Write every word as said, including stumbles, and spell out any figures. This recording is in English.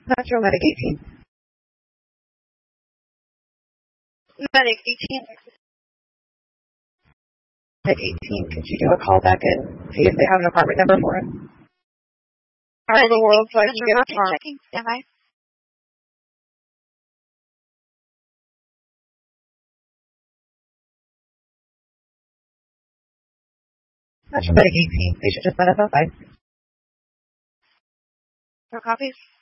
Metro Medic eighteen. Medic eighteen. Medic eighteen, could you do a call back and see if they have an apartment number for it? All the world size gift card. Checking. Standby. Metro Medic eighteen, they should just let us outside. No copies.